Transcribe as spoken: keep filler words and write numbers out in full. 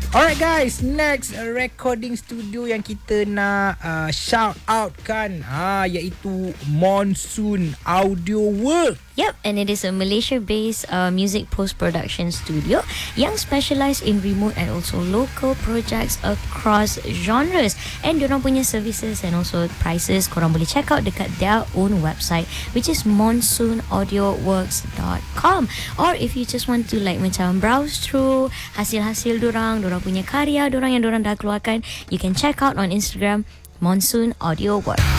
Alright guys, next uh, recording studio yang kita nak uh, shout out kan, ah, iaitu Monsoon Audio Works. Yep, and it is a Malaysia-based uh, music post-production studio yang specialise in remote and also local projects across genres. And diorang punya services and also prices korang boleh check out dekat their own website, which is monsoon audio works dot com. Or if you just want to like macam browse through hasil-hasil diorang, diorang punya karya, diorang yang diorang dah keluarkan, you can check out on Instagram Monsoon Audio Works.